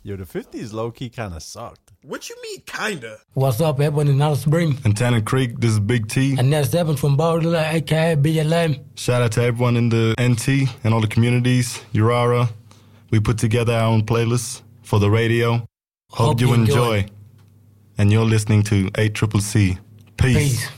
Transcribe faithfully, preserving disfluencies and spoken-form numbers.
Yo, the fifties low-key kind of sucked. What you mean, kinda? What's up, everyone in Alice Spring? In Tanner Creek, this is Big T. And that's Evan from Baltimore, a k a. B L M. Shout out to everyone in the N T and all the communities, Urara. We put together our own playlists for the radio. Hope, Hope you enjoy. enjoy. And you're listening to A C C C. Peace. Peace.